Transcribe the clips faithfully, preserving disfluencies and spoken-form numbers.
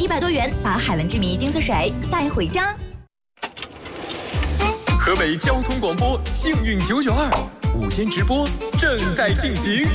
一百多元把海蓝之谜精粹水带回家。 河北交通广播幸运九九二午间直播正在进行。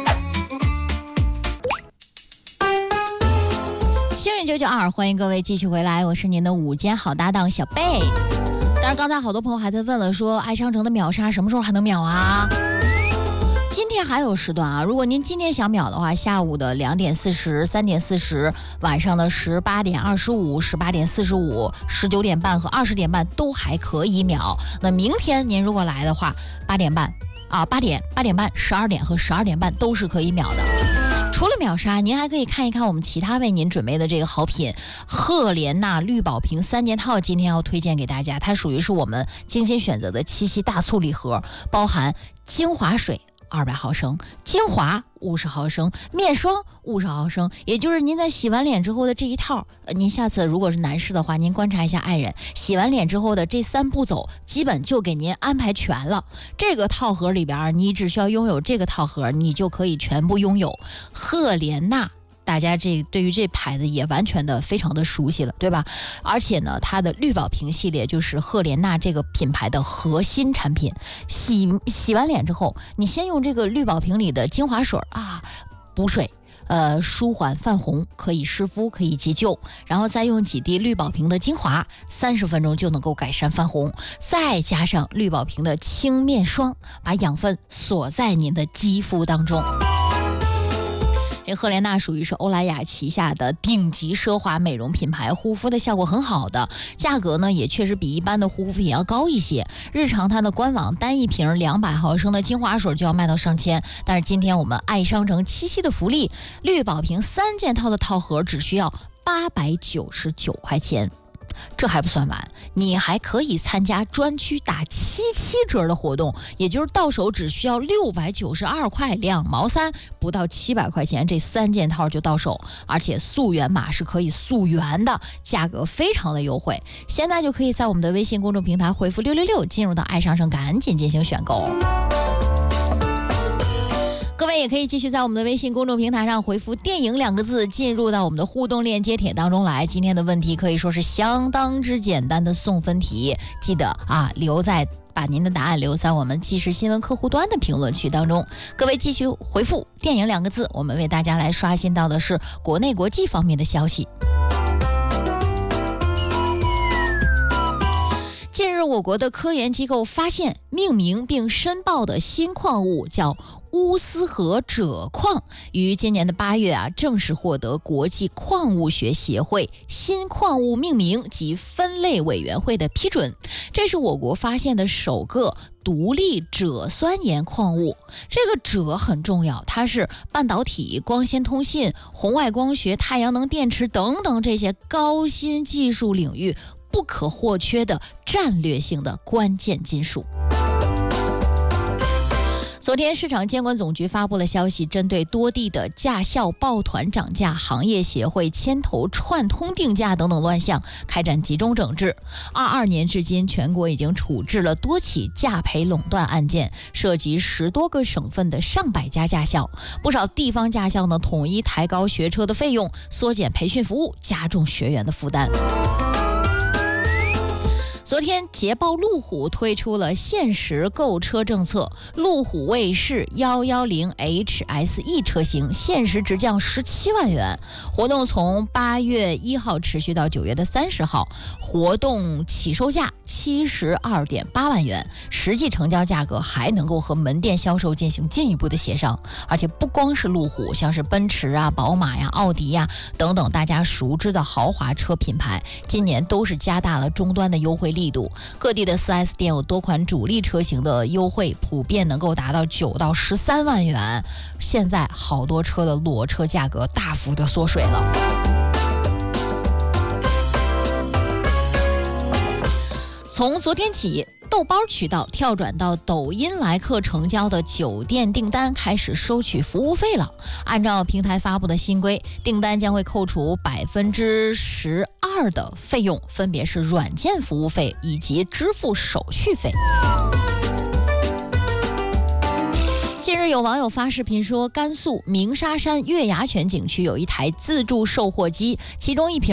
幸运九九二，欢迎各位继续回来，我是您的午间好搭档小贝。当然，刚才好多朋友还在问了，说爱商城的秒杀什么时候还能秒啊？今天还有时段啊，如果您今天想秒的话，下午的两点四十、三点四十，晚上的十八点二十五、十八点四十五、十九点半和二十点半都还可以秒。那明天您如果来的话，八点半啊，八点、八点半、十二点和十二点半都是可以秒的。除了秒杀，您还可以看一看我们其他为您准备的这个好品赫莲娜绿宝瓶三件套，今天要推荐给大家，它属于是我们精心选择的七夕大促礼盒，包含精华水二百毫升，精华五十毫升，面霜五十毫升，也就是您在洗完脸之后的这一套。呃，您下次如果是男士的话，您观察一下爱人洗完脸之后的这三步走，基本就给您安排全了。这个套盒里边，你只需要拥有这个套盒，你就可以全部拥有赫莲娜。大家这对于这牌子也完全的非常的熟悉了，对吧？而且呢，它的绿宝瓶系列就是赫莲娜这个品牌的核心产品。洗洗完脸之后，你先用这个绿宝瓶里的精华水啊补水，呃，舒缓泛红，可以湿敷，可以急救，然后再用几滴绿宝瓶的精华，三十分钟就能够改善泛红，再加上绿宝瓶的轻面霜，把养分锁在您的肌肤当中。这赫莲娜属于是欧莱雅旗下的顶级奢华美容品牌，护肤的效果很好的，价格呢也确实比一般的护肤品要高一些。日常它的官网单一瓶两百毫升的精华水就要卖到上千，但是今天我们爱商城七夕的福利，绿宝瓶三件套的套盒只需要八百九十九块钱。这还不算完，你还可以参加专区打七七折的活动，也就是到手只需要六百九十二块两毛三，不到七百块钱，这三件套就到手，而且溯源码是可以溯源的，价格非常的优惠。现在就可以在我们的微信公众平台回复六六六，进入到爱商城，赶紧进行选购。各位也可以继续在我们的微信公众平台上回复电影两个字，进入到我们的互动链接帖当中来。今天的问题可以说是相当之简单的送分题，记得啊留在把您的答案留在我们即时新闻客户端的评论区当中。各位继续回复电影两个字，我们为大家来刷新到的是国内国际方面的消息。近日，我国的科研机构发现命名并申报的新矿物叫乌斯河锗矿，于今年的八月啊，正式获得国际矿物学协会新矿物命名及分类委员会的批准。这是我国发现的首个独立锗酸盐矿物。这个锗很重要，它是半导体、光纤通信、红外光学、太阳能电池等等这些高新技术领域不可或缺的战略性的关键金属。昨天，市场监管总局发布了消息，针对多地的驾校抱团涨价、行业协会牵头串通定价等等乱象，开展集中整治。二二年至今，全国已经处置了多起价赔垄断案件，涉及十多个省份的上百家驾校。不少地方驾校呢，统一抬高学车的费用，缩减培训服务，加重学员的负担。昨天，捷豹路虎推出了限时购车政策，路虎卫士一一零 H S E 车型限时直降十七万元。活动从八月一号持续到九月的三十号，活动起售价七十二点八万元，实际成交价格还能够和门店销售进行进一步的协商。而且不光是路虎，像是奔驰啊、宝马呀、奥迪呀等等大家熟知的豪华车品牌，今年都是加大了终端的优惠力度。各地的 四 S 店有多款主力车型的优惠普遍能够达到九到十三万元，现在好多车的裸车价格大幅的缩水了。从昨天起，豆包渠道跳转到抖音来客成交的酒店订单开始收取服务费了。按照平台发布的新规，订单将会扣除百分之十二的费用，分别是软件服务费以及支付手续费。近日有网友发视频说，甘肃鸣沙山月牙泉景区有一台自助售货机，其中一瓶